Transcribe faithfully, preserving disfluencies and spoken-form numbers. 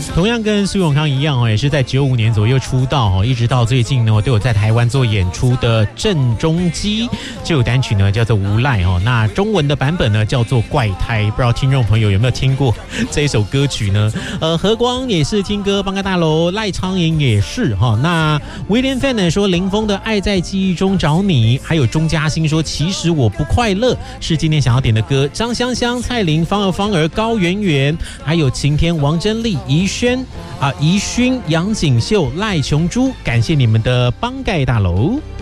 同样跟苏永康一样哦，也是在九五年左右出道哦，一直到最近呢，都有在台湾做演出的郑中基，这首单曲呢叫做《无赖》哦，那中文的版本呢叫做《怪胎》，不知道听众朋友有没有听过这一首歌曲呢？呃，何光也是听歌，邦哥大楼，赖昌颖也是哈、哦。那威廉 fan 呢说林峰的《爱在记忆中找你》，还有钟嘉欣说其实我不快乐，是今天想要点的歌。张香香、蔡琳、方儿、方儿、高圆圆，还有晴天、王珍丽、怡轩啊、怡勋、杨锦绣、赖琼珠，感谢你们的帮盖大楼。